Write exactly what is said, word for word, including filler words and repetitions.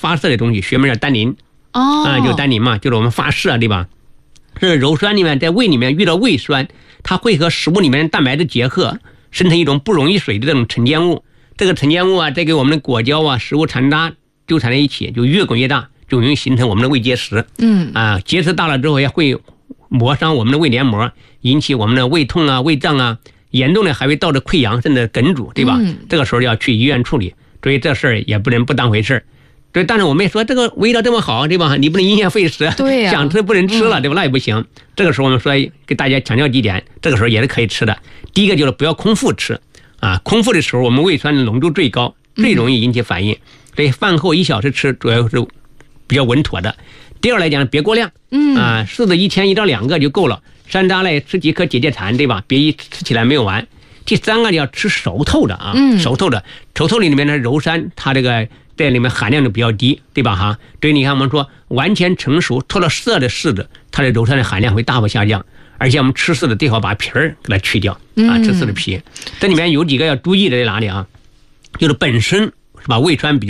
发射的东西，学名叫单宁。 哦， 啊，就单宁嘛，就是我们发射，对吧？这鞣酸里面在胃里面遇到胃酸，它会和食物里面的蛋白质结合，生成一种不溶于水的这种沉淀物。这个沉淀物啊，再给我们的果胶啊、食物残渣纠缠在一起，就越滚越大，就容易形成我们的胃结石。 嗯啊，结石大了之后也会磨伤我们的胃黏膜，引起我们的胃痛啊、胃胀啊，严重的还会导致溃疡甚至梗阻，对吧？ 嗯、 这个时候要去医院处理，所以这事儿也不能不当回事儿。对，但是我们也说这个味道这么好，对吧？你不能因噎废食， 对呀、啊， 想吃不能吃了， 嗯、 对吧？那也不行。这个时候我们说给大家强调几点，这个时候也是可以吃的。第一个就是不要空腹吃啊，空腹的时候我们胃酸的浓度最高，最容易引起反应，嗯、所以饭后一小时吃主要是比较稳妥的。第二来讲，别过量， 嗯啊，柿子一天一到两个就够了，山楂类吃几颗解解馋，对吧？别一吃起来没有完。第三个要吃熟透的啊， 嗯、 熟透的，熟透里面的鞣酸，它这个在里面含量就比较低，对吧？哈，所以你看我们说完全成熟透了色的柿子，它的鞣酸的含量会大幅下降，而且我们吃柿子最好把皮儿给它去掉啊，吃柿子皮。这里面有几个要注意的在哪里啊？就是本身是吧，胃酸比较